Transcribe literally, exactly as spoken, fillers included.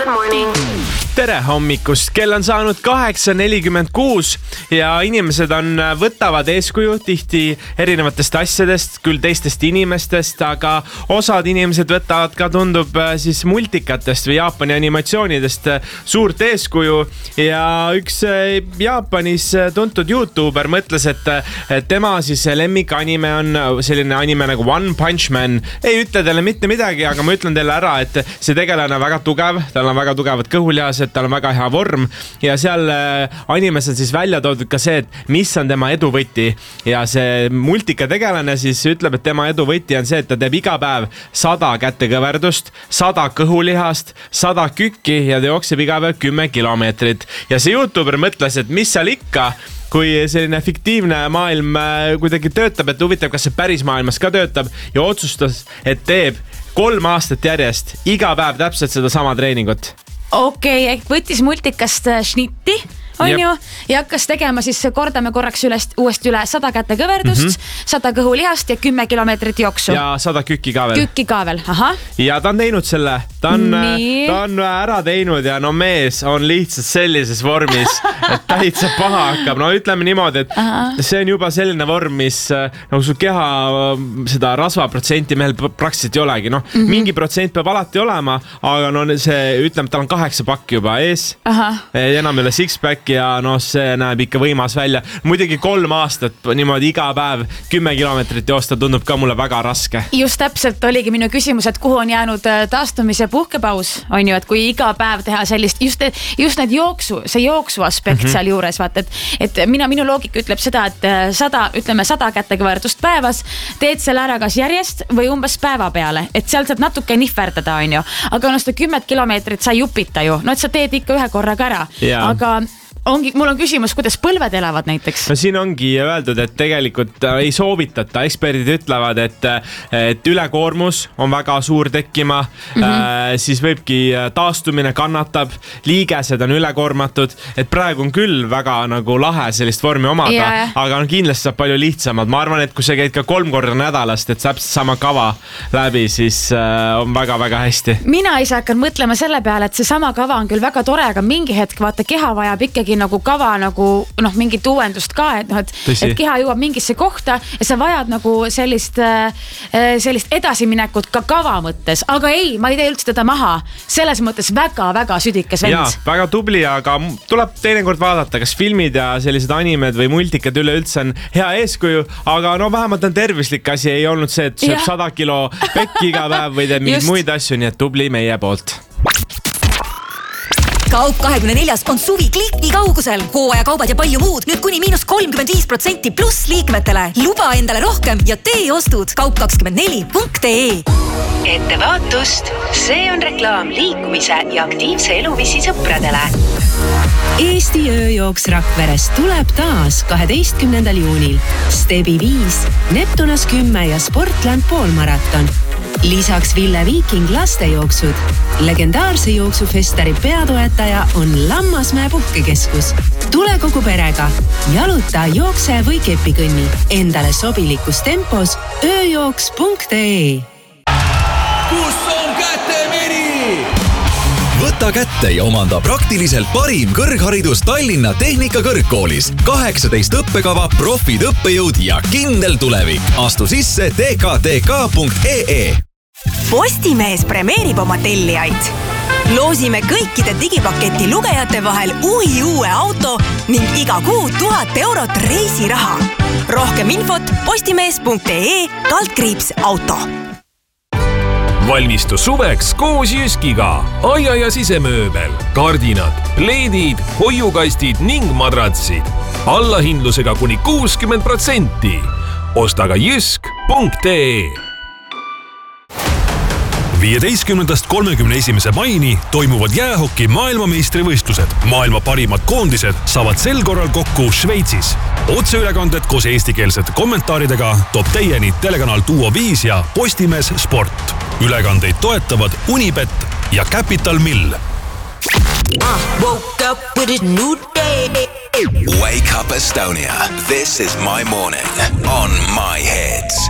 morning. Tere hommikust, kell on saanud kaheksa nelikümmend kuus ja inimesed on, võtavad eeskuju tihti erinevatest asjadest, küll teistest inimestest, aga osad inimesed võtavad ka, tundub, siis multikatest või Jaapani animatsioonidest suurt eeskuju ja üks Jaapanis tuntud YouTuber mõtles, et tema siis lemmik anime on selline anime nagu One Punch Man. Ei ütle teile mitte midagi, aga ma ütlen teile ära, et see tegelane on väga tugev, tal on väga tugevad kõhulihased, tal on väga hea vorm ja seal animes on siis välja toodud ka see, et mis on tema eduvõti ja see multika tegelane siis ütleb, et tema eduvõti on see, et ta teeb iga päev sada kätekõverdust, sada kõhulihast, sada kükki ja ta jookseb iga päev kümme kilomeetrit ja see YouTuber mõtles, et mis seal ikka, kui selline fiktiivne maailm kuidagi töötab, et huvitav, kas see päris maailmas ka töötab ja otsustas, et teeb kolm aastat järjest iga päev täpselt seda sama treeningut. Okei, okay, võttis multikast šnitti, on Jep. ju, ja hakkas tegema siis, kordame korraks üles, uuesti üle sada kätekõverdust, mm-hmm. sada kõhulihast ja kümme kilomeetrit jooksu. Ja sada kükki ka veel. Kükki ka veel, aha. Ja ta on teinud selle, ta on, ta on ära teinud ja no mees on lihtsalt sellises vormis, et täitsa paha hakkab. No ütleme niimoodi, et aha. see on juba selline vorm, mis nagu su keha seda rasvaprotsenti mehel praktiliselt ei olegi. No, mm-hmm. mingi protsent peab alati olema, aga no see, ütleme, tal on kaheksa pakki juba ees, aha. enam ei ole six-pack ja no see näeb ikka võimas välja. Muidugi kolm aastat niimoodi iga päev kümme kilomeetrit joosta tundub ka mulle väga raske. Just täpselt oligi minu küsimus, et kuhu on jäänud taastumise puhkepaus, on ju, et kui iga päev teha sellist, just, just need jooksu, see jooksu aspekt mm-hmm. seal juures, vaat, et, et mina, minu loogika ütleb seda, et sada, ütleme sada kätekõverdust päevas, teed selle ära kas järjest või umbes päeva peale, et seal saab natuke nihverdada, on ju, aga no seda kümmet kilomeetrit sa ei jupita ju, no et sa teed ikka ühe korraga ära, yeah. aga ongi, mul on küsimus, kuidas põlved elavad näiteks? No siin ongi öeldud, et tegelikult ei soovitata, eksperdid ütlevad, et, et ülekoormus on väga suur tekkima, mm-hmm. äh, siis võibki taastumine kannatab, liigesed on ülekoormatud, et praegu on küll väga nagu lahe sellist vormi omada, yeah. aga on kindlasti saab palju lihtsamad. Ma arvan, et kui sa käid ka kolm korda nädalast, et täpselt sama kava läbi, siis äh, on väga-väga hästi. Mina ise hakkan mõtlema selle peale, et see sama kava on küll väga tore, aga mingi hetk vaata keha vajab ikkagi nagu kava nagu noh, mingit uuendust ka, et noh, et, et keha jõuab mingisse kohta ja sa vajad nagu sellist, sellist edasiminekut ka kava mõttes, aga ei, ma ei tee üldse teda maha. Selles mõttes väga-väga südikas vend. Jaa, väga tubli, aga tuleb teinekord vaadata, kas filmid ja sellised animed või multikad üleüldse on hea eeskuju, aga no vähemalt on tervislik asi, ei olnud see, et sööb sada kilo pekki iga päev või teeb mingeid muid asju, nii et tubli meie poolt. Kaup kahekümne neljas on suvi kliki kaugusel. Hooaja kaubad ja palju muud. Nüüd kuni miinus kolmkümmend viis protsenti pluss liikmetele. Luba endale rohkem ja tee ostud kaup kakskümmend neli punkt ee. Ettevaatust, see on reklaam liikumise ja aktiivse eluviisi sõpradele. Eesti ööjooks Rakveres tuleb taas kaheteistkümnendal juunil. Stebi viis, Neptunas kümme ja Sportland poolmaraton. Lisaks Ville Viiking lastejooksud. Legendaarse jooksufestari peatoetaja on Lammasmäe puhkekeskus. Tule kogu perega. Jaluta, jookse või kepikõnni. Endale sobilikus tempos ööjooks punkt ee. Kus on kätemeri? Võta kätte ja omanda praktiliselt parim kõrgharidus Tallinna Tehnikakõrgkoolis. kaheksateist õppekava, profid õppejõud ja kindel tulevik. Astu sisse t k t k punkt ee. Postimees premeerib oma tellijaid. Loosime kõikide digipaketi lugejate vahel uhi uue auto ning iga kuu tuhat eurot reisiraha. Rohkem infot postimees punkt ee kaldkriips auto. Valmistu suveks koos Jyskiga. Aia ja sisemööbel, kardinad, pleedid, hoiukastid ning madratsid. Allahindlusega kuni kuuskümmend protsenti. Osta ka jysk punkt ee. viieteistkümnendast kolmekümne esimese maini toimuvad jäähoki maailmameistrivõistlused. Maailma parimad koondised saavad sel korral kokku Šveitsis. Otseülekanded koos eestikeelsete kommentaaridega toob teieni telekanal Duo viis ja Postimees Sport. Ülekandeid toetavad Unibet ja Capital Mill. Woke up with a new day. Wake up Estonia. This is my morning on My Hits.